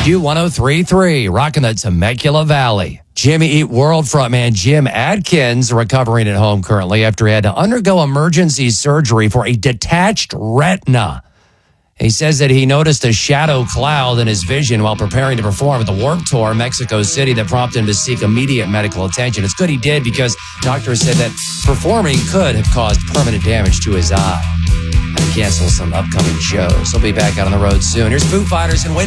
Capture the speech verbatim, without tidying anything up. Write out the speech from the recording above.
U one oh three point three, rocking the Temecula Valley. Jimmy Eat World frontman Jim Adkins recovering at home currently after he had to undergo emergency surgery for a detached retina. He says that he noticed a shadow cloud in his vision while preparing to perform at the Warped Tour in Mexico City that prompted him to seek immediate medical attention. It's good he did because doctors said that performing could have caused permanent damage to his eye. And cancel some upcoming shows. He'll be back out on the road soon. Here's Foo Fighters and Win.